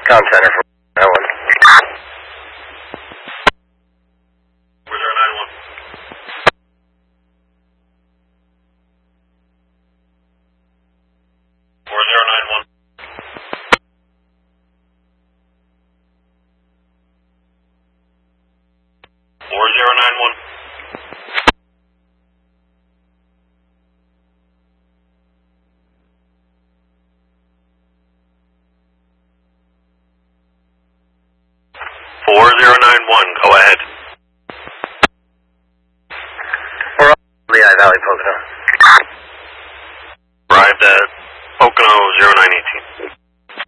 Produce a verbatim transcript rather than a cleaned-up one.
Con center for that one. four zero nine one. four zero nine one. four zero nine one. four zero nine one, go ahead. We're on Lehigh Valley, Pocono. Arrived at Pocono zero nine eighteen.